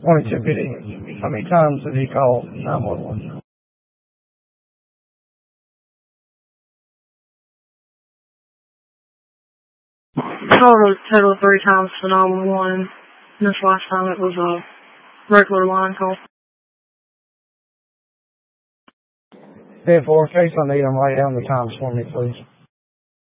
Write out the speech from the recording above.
2250. How many times did he call 911? Called a total of 3 times to 911. This last time it was a regular line call. 10-4, in case I need them, write down the times for me, please.